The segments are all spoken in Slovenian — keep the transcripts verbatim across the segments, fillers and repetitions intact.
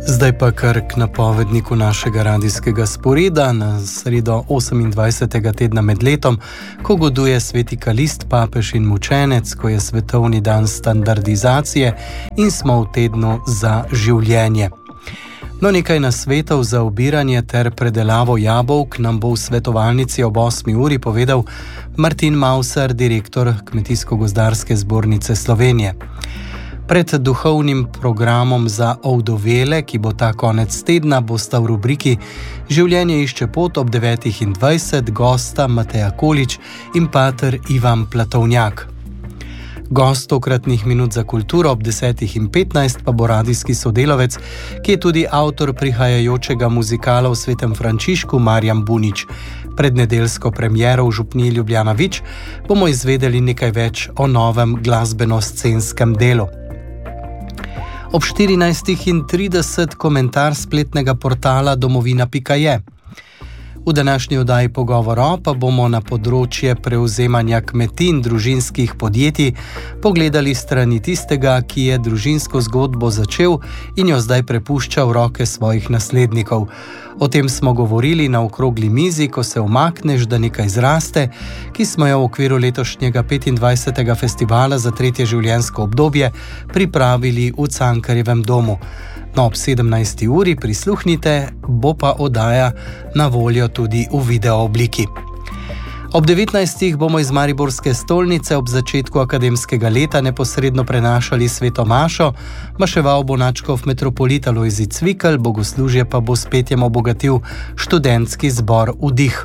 Zdaj pa kar k napovedniku našega radijskega sporeda na sredo osemindvajsetega tedna med letom, ko goduje sveti Kalist, papež in mučenec, ko je svetovni dan standardizacije in smo v tednu za življenje. No, nekaj nasvetov za obiranje ter predelavo jabolk nam bo v svetovalnici ob osmi uri povedal Martin Mausar, direktor Kmetijsko-gozdarske zbornice Slovenije. Pred duhovnim programom za ovdovele, ki bo ta konec tedna, bosta v rubriki Življenje išče pot ob devetih in dvajset gosta Mateja Količ in pater Ivan Platovnjak. Gost tokratnih minut za kulturo ob desetih in petnajst pa bo radijski sodelavec, ki je tudi avtor prihajajočega muzikala v Svetem Frančišku, Marjan Bunič. Pred nedeljsko premiero v župniji Ljubljana Vič bomo izvedeli nekaj več o novem glasbeno-scenskem delu. Ob štirinajstih in trideset komentar spletnega portala domovina pika je. V današnji oddaji Pogovora pa bomo na področje prevzemanja kmetij in družinskih podjetij pogledali strani tistega, ki je družinsko zgodbo začel in jo zdaj prepušča v roke svojih naslednikov. O tem smo govorili na okrogli mizi, ko se umakneš, da nekaj zraste, ki smo jo v okviru letošnjega petindvajsetega festivala za tretje življenjsko obdobje pripravili v Cankarjevem domu. No, ob sedemnajsti uri prisluhnite, bo pa oddaja na voljo tudi v video obliki. Ob devetnajstih bomo iz mariborske stolnice ob začetku akademskega leta neposredno prenašali sveto mašo, maševal bo nadškof metropolit Alojzij Cvikl, bogoslužje pa bo s petjem obogatil študentski zbor Vdih.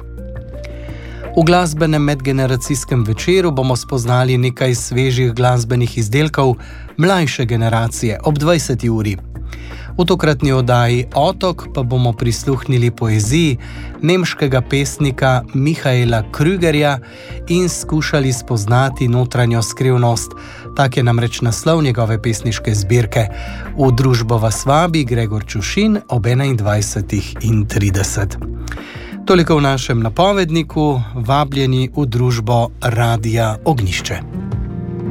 V glasbenem medgeneracijskem večeru bomo spoznali nekaj svežih glasbenih izdelkov mlajše generacije ob dvajseti uri. V tokratni oddaji Otok pa bomo prisluhnili poeziji nemškega pesnika Michaela Krügerja in skušali spoznati notranjo skrivnost. Tak je namreč naslov njegove pesniške zbirke. V družbo vas vabi Gregor Čušin ob enaindvajsetih in trideset. Toliko v našem napovedniku, vabljeni v družbo Radia Ognjišče.